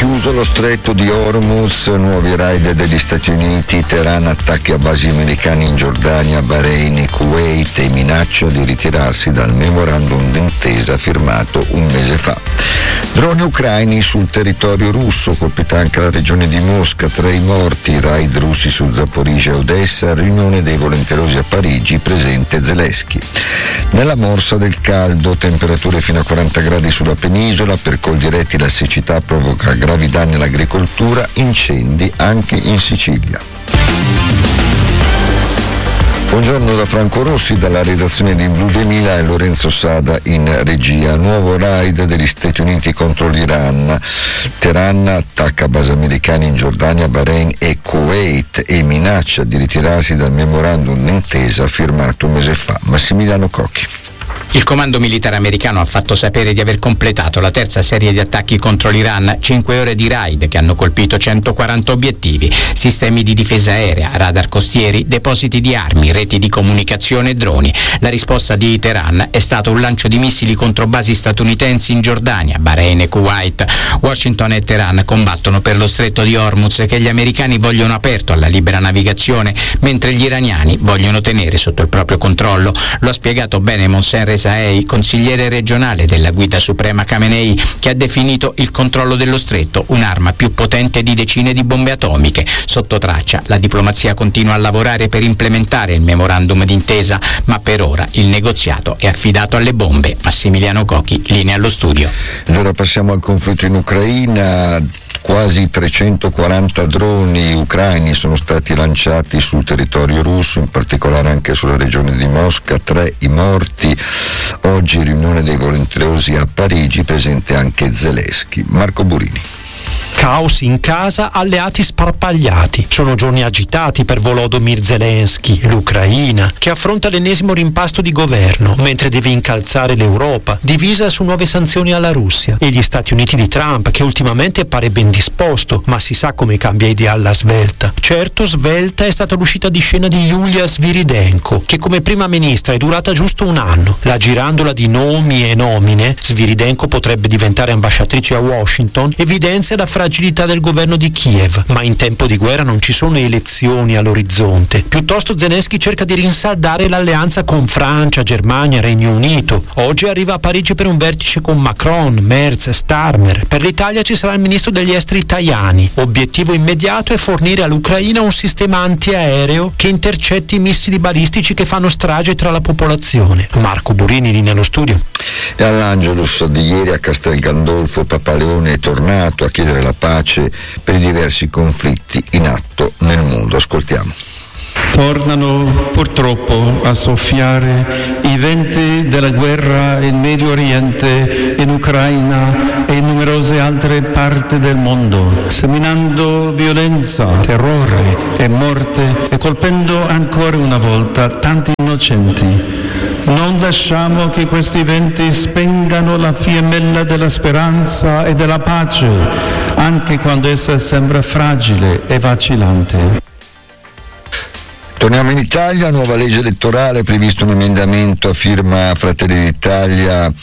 Chiuso lo stretto di Hormuz, nuovi raid degli Stati Uniti, Teheran attacchi a basi americane in Giordania, Bahrain e Kuwait e minaccia di ritirarsi dal memorandum d'intesa firmato un mese fa. Droni ucraini sul territorio russo, colpita anche la regione di Mosca, 3 morti, raid russi su Zaporizhzhia e Odessa, riunione dei volenterosi a Parigi, presente Zelensky. Nella morsa del caldo, temperature fino a 40 gradi sulla penisola, per Coldiretti la siccità provoca gravi danni all'agricoltura, incendi anche in Sicilia. Buongiorno da Franco Rossi, dalla redazione di Blu 2000 e Lorenzo Sada in regia. Nuovo raid degli Stati Uniti contro l'Iran. Teheran attacca basi americane in Giordania, Bahrain e Kuwait e minaccia di ritirarsi dal memorandum d'intesa firmato un mese fa. Massimiliano Cocchi. Il comando militare americano ha fatto sapere di aver completato la terza serie di attacchi contro l'Iran, 5 ore di raid che hanno colpito 140 obiettivi, sistemi di difesa aerea, radar costieri, depositi di armi, reti di comunicazione e droni. La risposta di Teheran è stato un lancio di missili contro basi statunitensi in Giordania, Bahrain e Kuwait. Washington e Teheran combattono per lo stretto di Hormuz, che gli americani vogliono aperto alla libera navigazione, mentre gli iraniani vogliono tenere sotto il proprio controllo. Lo ha spiegato bene Mohsen Rezaei, consigliere regionale della guida suprema Khamenei, che ha definito il controllo dello stretto un'arma più potente di decine di bombe atomiche. Sotto traccia, la diplomazia continua a lavorare per implementare il memorandum d'intesa, ma per ora il negoziato è affidato alle bombe. Massimiliano Cocchi, linea allo studio. Allora passiamo al conflitto in Ucraina. Quasi 340 droni ucraini sono stati lanciati sul territorio russo, in particolare anche sulla regione di Mosca, 3 i morti. Oggi riunione dei volenterosi a Parigi, presente anche Zelensky. Marco Burini. Caos in casa, alleati sparpagliati. Sono giorni agitati per Volodymyr Zelensky, l'Ucraina, che affronta l'ennesimo rimpasto di governo, mentre deve incalzare l'Europa, divisa su nuove sanzioni alla Russia, e gli Stati Uniti di Trump, che ultimamente pare ben disposto, ma si sa come cambia idea alla svelta. Certo, svelta è stata l'uscita di scena di Yulia Sviridenko, che come prima ministra è durata giusto un anno. La girandola di nomi e nomine, Sviridenko potrebbe diventare ambasciatrice a Washington, evidenzia la fragilità del governo di Kiev, ma in tempo di guerra non ci sono elezioni all'orizzonte. Piuttosto Zelensky cerca di rinsaldare l'alleanza con Francia, Germania, Regno Unito. Oggi arriva a Parigi per un vertice con Macron, Merz, Starmer. Per l'Italia ci sarà il ministro degli esteri Tajani. Obiettivo immediato è fornire all'Ucraina un sistema antiaereo che intercetti i missili balistici che fanno strage tra la popolazione. Marco Burini, linea allo studio. E all'Angelus di ieri a Castel Gandolfo Papa Leone è tornato a chiedere la pace per i diversi conflitti in atto nel mondo. Ascoltiamo. Tornano purtroppo a soffiare i venti della guerra in Medio Oriente, in Ucraina e in numerose altre parti del mondo, seminando violenza, terrore e morte e colpendo ancora una volta tanti innocenti. Non lasciamo che questi venti spengano la fiammella della speranza e della pace, anche quando essa sembra fragile e vacillante. Torniamo in Italia, nuova legge elettorale, previsto un emendamento a firma Fratelli d'Italia,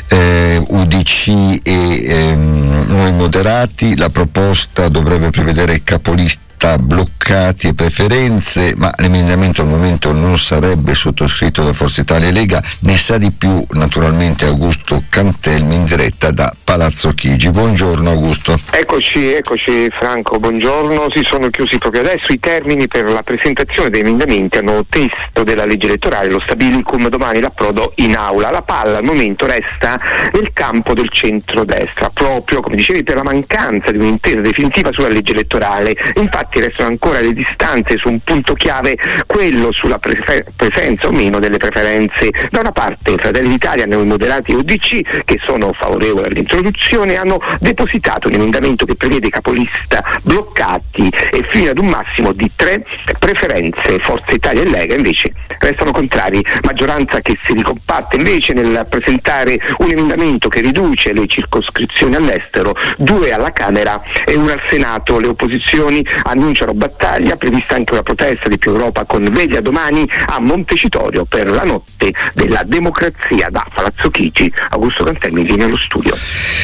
UDC e Noi Moderati. La proposta dovrebbe prevedere capolisti bloccati e preferenze, ma l'emendamento al momento non sarebbe sottoscritto da Forza Italia e Lega. Ne sa di più naturalmente Augusto Cantelmi in diretta da Palazzo Chigi. Buongiorno Augusto. Eccoci Franco, buongiorno. Si sono chiusi proprio adesso i termini per la presentazione dei emendamenti al nuovo testo della legge elettorale, lo stabilicum. Domani l'approdo in aula. La palla al momento resta nel campo del centrodestra, proprio come dicevi per la mancanza di un'intesa definitiva sulla legge elettorale. Infatti restano ancora le distanze su un punto chiave, quello sulla presenza o meno delle preferenze. Da una parte Fratelli d'Italia, Noi Moderati e UDC, che sono favorevoli all'introduzione, hanno depositato un emendamento che prevede capolista bloccati e fino ad un massimo di 3 preferenze. Forza Italia e Lega invece restano contrari, maggioranza che si ricompatta invece nel presentare un emendamento che riduce le circoscrizioni all'estero, 2 alla Camera e 1 al Senato. Le opposizioni annunciano battaglia, prevista anche una protesta di Più Europa con veglia domani a Montecitorio per la notte della democrazia. Da Palazzo Chigi, Augusto Cantelmi, linea allo studio.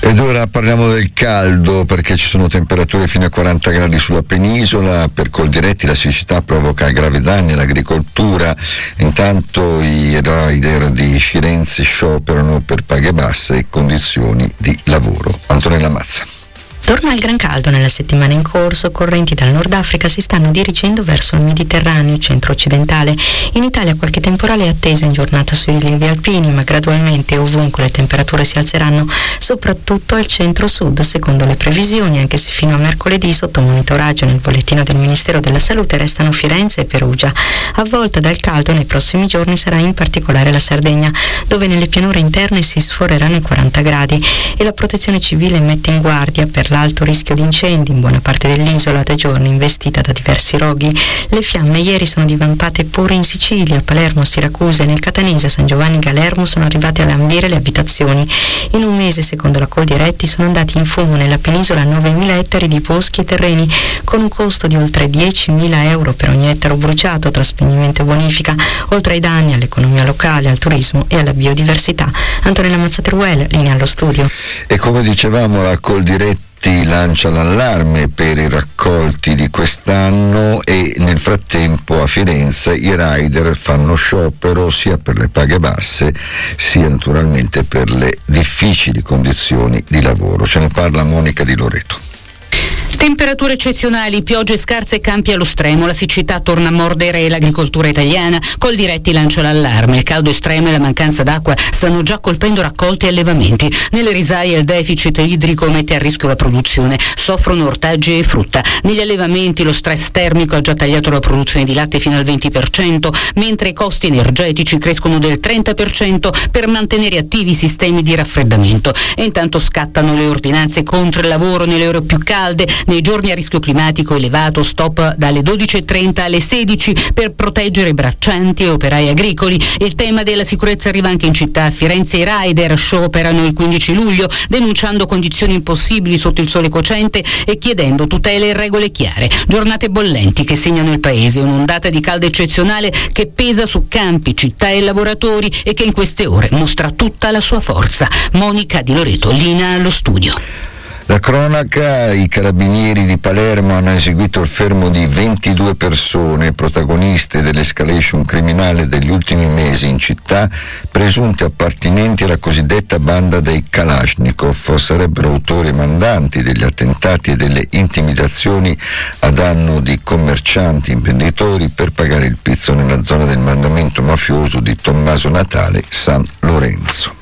Ed ora parliamo del caldo, perché ci sono temperature fino a 40 gradi sulla penisola. Per Coldiretti la siccità provoca gravi danni all'agricoltura. Intanto i rider di Firenze scioperano per paghe basse e condizioni di lavoro. Antonella Mazza. Torna il gran caldo nella settimana in corso, correnti dal Nord Africa si stanno dirigendo verso il Mediterraneo centro-occidentale. In Italia qualche temporale è atteso in giornata sui rilievi alpini, ma gradualmente ovunque le temperature si alzeranno, soprattutto al centro-sud, secondo le previsioni, anche se fino a mercoledì sotto monitoraggio nel bollettino del Ministero della Salute restano Firenze e Perugia. Avvolta dal caldo nei prossimi giorni sarà in particolare la Sardegna, dove nelle pianure interne si sforeranno i 40 gradi e la Protezione Civile mette in guardia per l'alto rischio di incendi in buona parte dell'isola, da giorni investita da diversi roghi. Le fiamme ieri sono divampate pure in Sicilia, Palermo, Siracusa e nel catanese San Giovanni Galermo sono arrivate a lambire le abitazioni. In un mese, secondo la Coldiretti, sono andati in fumo nella penisola 9.000 ettari di boschi e terreni, con un costo di oltre 10.000 euro per ogni ettaro bruciato tra spegnimento e bonifica, oltre ai danni all'economia locale, al turismo e alla biodiversità. Antonella Mazzateruel, linea allo studio. E come dicevamo, la Coldiretti lancia l'allarme per i raccolti di quest'anno e nel frattempo a Firenze i rider fanno sciopero sia per le paghe basse sia naturalmente per le difficili condizioni di lavoro. Ce ne parla Monica Di Loreto. Temperature eccezionali, piogge scarse e campi allo stremo, la siccità torna a mordere l'agricoltura italiana. Coldiretti lancia l'allarme, il caldo estremo e la mancanza d'acqua stanno già colpendo raccolti e allevamenti. Nelle risaie il deficit idrico mette a rischio la produzione, soffrono ortaggi e frutta. Negli allevamenti lo stress termico ha già tagliato la produzione di latte fino al 20%, mentre i costi energetici crescono del 30% per mantenere attivi i sistemi di raffreddamento. E intanto scattano le ordinanze contro il lavoro nelle ore più calde. Nei giorni a rischio climatico elevato, stop dalle 12.30 alle 16 per proteggere braccianti e operai agricoli. Il tema della sicurezza arriva anche in città. A Firenze i rider scioperano il 15 luglio, denunciando condizioni impossibili sotto il sole cocente e chiedendo tutele e regole chiare. Giornate bollenti che segnano il paese, un'ondata di caldo eccezionale che pesa su campi, città e lavoratori e che in queste ore mostra tutta la sua forza. Monica Di Loreto, linea allo studio. La cronaca: i carabinieri di Palermo hanno eseguito il fermo di 22 persone, protagoniste dell'escalation criminale degli ultimi mesi in città, presunte appartenenti alla cosiddetta banda dei Kalashnikov. Sarebbero autori e mandanti degli attentati e delle intimidazioni a danno di commercianti e imprenditori per pagare il pizzo nella zona del mandamento mafioso di Tommaso Natale San Lorenzo.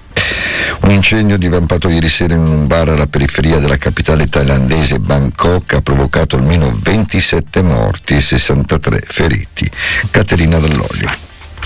Un incendio divampato ieri sera in un bar alla periferia della capitale thailandese Bangkok ha provocato almeno 27 morti e 63 feriti. Caterina Dall'Olio.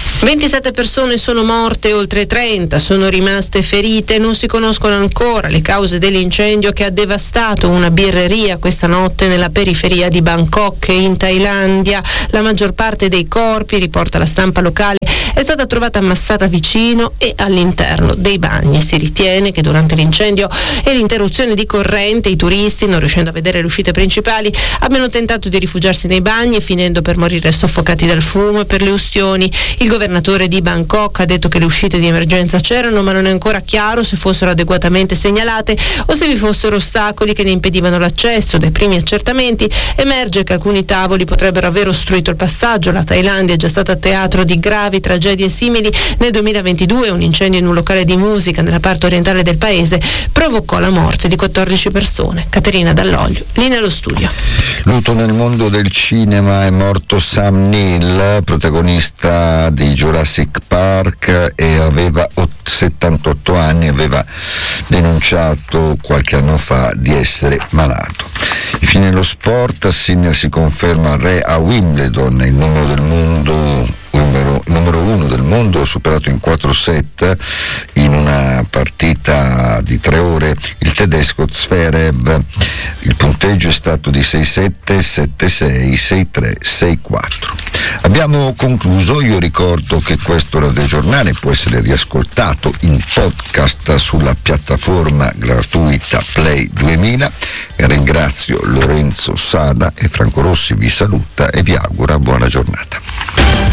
27 persone sono morte, oltre 30 sono rimaste ferite. Non si conoscono ancora le cause dell'incendio che ha devastato una birreria questa notte nella periferia di Bangkok in Thailandia. La maggior parte dei corpi, riporta la stampa locale, è stata trovata ammassata vicino e all'interno dei bagni. Si ritiene che durante l'incendio e l'interruzione di corrente i turisti, non riuscendo a vedere le uscite principali, abbiano tentato di rifugiarsi nei bagni, finendo per morire soffocati dal fumo e per le ustioni. Il governatore di Bangkok ha detto che le uscite di emergenza c'erano, ma non è ancora chiaro se fossero adeguatamente segnalate o se vi fossero ostacoli che ne impedivano l'accesso. Dai primi accertamenti emerge che alcuni tavoli potrebbero aver ostruito il passaggio. La Thailandia è già stata teatro di gravi tragedie simili. Nel 2022 un incendio in un locale di musica nella parte orientale del paese provocò la morte di 14 persone. Caterina Dall'Olio, linea allo studio. Lutto nel mondo del cinema, è morto Sam Neill, protagonista di Jurassic Park, e aveva 78 anni, aveva denunciato qualche anno fa di essere malato. Infine lo sport: Sinner si conferma re a Wimbledon, il numero uno del mondo, superato in 4 set in una partita di 3 ore il tedesco Zverev. Il punteggio è stato di 6-7, 7-6, 6-3, 6-4. Abbiamo concluso. Io ricordo che questo radiogiornale può essere riascoltato in podcast sulla piattaforma gratuita Play 2000. Ringrazio Lorenzo Sada e Franco Rossi vi saluta e vi augura buona giornata.